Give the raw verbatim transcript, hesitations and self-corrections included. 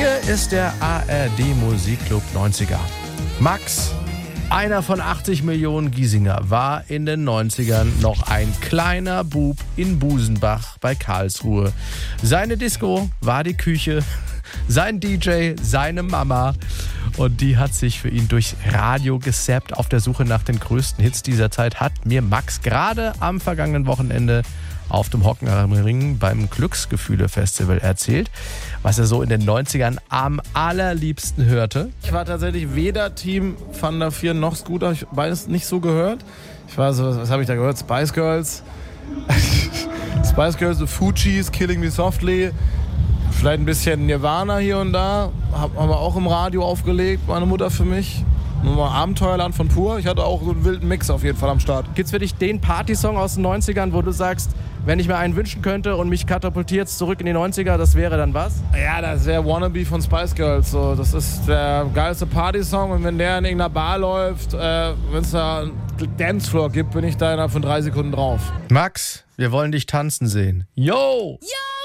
Hier ist der A R D Musikclub neunziger. Max, einer von achtzig Millionen Giesinger, war in den neunzigern noch ein kleiner Bub in Busenbach bei Karlsruhe. Seine Disco war die Küche, sein D J, seine Mama. Und die hat sich für ihn durchs Radio gesappt auf der Suche nach den größten Hits dieser Zeit, hat mir Max gerade am vergangenen Wochenende auf dem Hocken am Ring beim Glücksgefühle-Festival erzählt, was er so in den neunzigern am allerliebsten hörte. Ich war tatsächlich weder Team Van der Vier noch Scooter, habe ich beides nicht so gehört. Ich war so, was habe ich da gehört? Spice Girls. Spice Girls, The Fugees, Killing Me Softly. Vielleicht ein bisschen Nirvana hier und da. Haben wir auch im Radio aufgelegt, meine Mutter für mich. Nur mal Abenteuerland von Pur. Ich hatte auch so einen wilden Mix auf jeden Fall am Start. Gibt's für dich den Partysong aus den neunzigern, wo du sagst, wenn ich mir einen wünschen könnte und mich katapultiert zurück in die neunziger, das wäre dann was? Ja, das wäre Wannabe von Spice Girls. So, das ist der geilste Partysong und wenn der in irgendeiner Bar läuft, äh, wenn es da einen Dancefloor gibt, bin ich da innerhalb von drei Sekunden drauf. Max, wir wollen dich tanzen sehen. Yo! Yo!